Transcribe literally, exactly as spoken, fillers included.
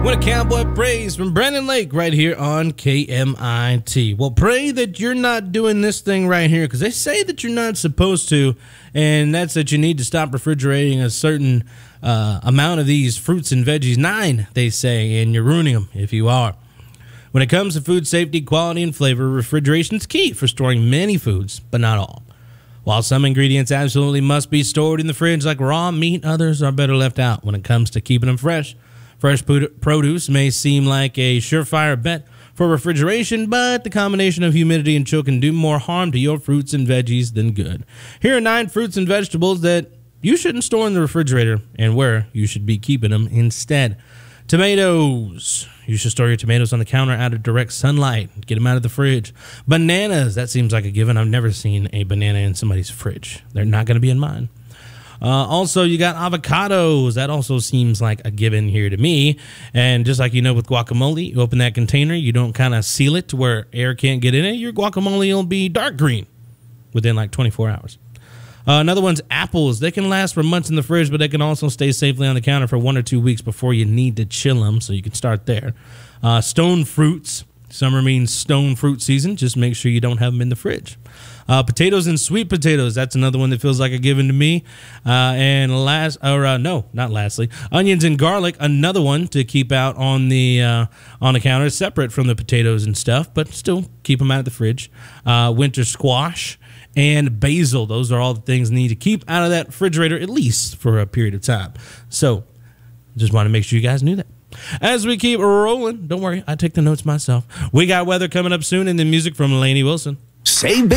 What a cowboy praise from Brandon Lake right here on K M I T. Well, pray that you're not doing this thing right here, because they say that you're not supposed to, and that's that you need to stop refrigerating a certain uh, amount of these fruits and veggies. Nine, they say, and you're ruining them if you are. When it comes to food safety, quality, and flavor, refrigeration is key for storing many foods, but not all. While some ingredients absolutely must be stored in the fridge like raw meat, others are better left out when it comes to keeping them fresh. Fresh produce may seem like a surefire bet for refrigeration, but the combination of humidity and chill can do more harm to your fruits and veggies than good. Here are nine fruits and vegetables that you shouldn't store in the refrigerator and where you should be keeping them instead. Tomatoes. You should store your tomatoes on the counter out of direct sunlight. Get them out of the fridge. Bananas. That seems like a given. I've never seen a banana in somebody's fridge. They're not going to be in mine. Uh, also, you got avocados. That also seems like a given here to me. And just like you know with guacamole, you open that container, you don't kind of seal it to where air can't get in it, your guacamole will be dark green within like twenty-four hours. Uh, another one's apples. They can last for months in the fridge, but they can also stay safely on the counter for one or two weeks before you need to chill them, so you can start there. Uh, stone fruits. Summer means stone fruit season. Just make sure you don't have them in the fridge. Uh, potatoes and sweet potatoes. That's another one that feels like a given to me. Uh, and last, or uh, no, not lastly, onions and garlic. Another one to keep out on the uh, on the counter, separate from the potatoes and stuff, but still keep them out of the fridge. Uh, winter squash and basil. Those are all the things you need to keep out of that refrigerator at least for a period of time. So, just want to make sure you guys knew that. As we keep rolling, don't worry, I take the notes myself. We got weather coming up soon and the music from Lainey Wilson. Save